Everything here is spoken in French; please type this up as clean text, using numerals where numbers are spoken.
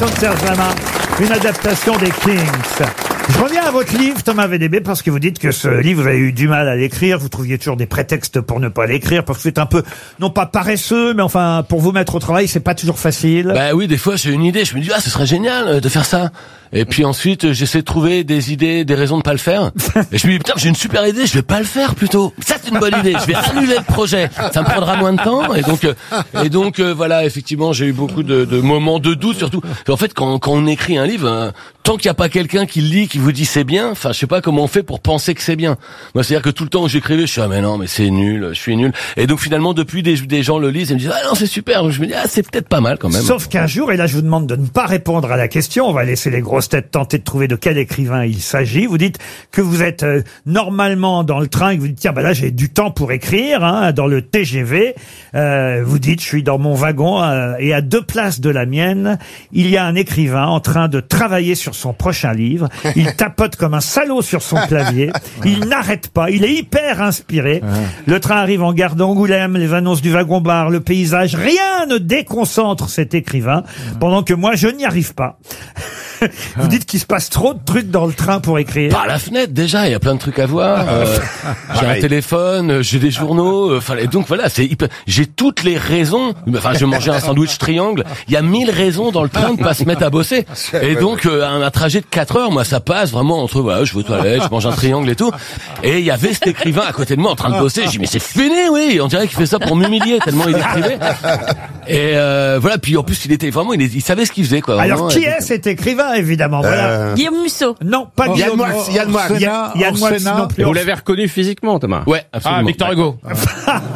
chanson de Serge Lama, une adaptation des Kings. Je reviens à votre livre, Thomas VDB, parce que vous dites que ce livre, vous avez eu du mal à l'écrire, vous trouviez toujours des prétextes pour ne pas l'écrire, parce que c'est un peu, non pas paresseux, mais enfin, pour vous mettre au travail, c'est pas toujours facile. Bah oui, des fois, j'ai une idée, je me dis, ce serait génial de faire ça. Et puis ensuite, j'essaie de trouver des idées, des raisons de pas le faire. Et je me dis, putain, j'ai une super idée, je vais pas le faire plutôt. Ça, c'est une bonne idée, je vais annuler le projet. Ça me prendra moins de temps. Et donc, voilà, effectivement, j'ai eu beaucoup de moments de doute, surtout. En fait, quand on écrit un livre, tant qu'il n'y a pas quelqu'un qui le lit, qui vous dit c'est bien, enfin, je sais pas comment on fait pour penser que c'est bien. Moi, c'est-à-dire que tout le temps où j'écrivais, je suis, mais non, mais c'est nul, je suis nul. Et donc, finalement, depuis, des gens le lisent et me disent, non, c'est super. Donc, je me dis, c'est peut-être pas mal quand même. Sauf qu'un jour, et là, je vous demande de ne pas répondre à la question, on va laisser les grosses têtes tenter de trouver de quel écrivain il s'agit. Vous dites que vous êtes normalement dans le train et que vous dites, tiens, là, j'ai du temps pour écrire, dans le TGV. Vous dites, je suis dans mon wagon et à 2 places de la mienne, il y a un écrivain en train de travailler sur son prochain livre. Il tapote comme un salaud sur son clavier. Il n'arrête pas. Il est hyper inspiré. Le train arrive en gare d'Angoulême, les annonces du wagon-bar, le paysage, rien ne déconcentre cet écrivain, pendant que moi, je n'y arrive pas. Vous dites qu'il se passe trop de trucs dans le train pour écrire. Par la fenêtre, déjà, il y a plein de trucs à voir. J'ai un téléphone, j'ai des journaux. Et donc voilà, j'ai toutes les raisons. Enfin, je mangeais un sandwich triangle. Il y a 1000 raisons dans le train de pas se mettre à bosser. Et donc un trajet de 4 heures, moi, ça passe vraiment entre voilà, je vais aux toilettes, je mange un triangle et tout. Et il y avait cet écrivain à côté de moi en train de bosser. Je dis mais c'est fini, oui. On dirait qu'il fait ça pour m'humilier tellement il écrivait. Et voilà. Puis en plus, il était vraiment, il savait ce qu'il faisait quoi. Alors vraiment, qui est cet écrivain? Évidemment, voilà. Guillaume Musso. Non, pas Guillaume. Yann Moix. Yann Moix non plus. Vous l'avez reconnu physiquement, Thomas? Ouais, absolument. Ah, Victor Hugo.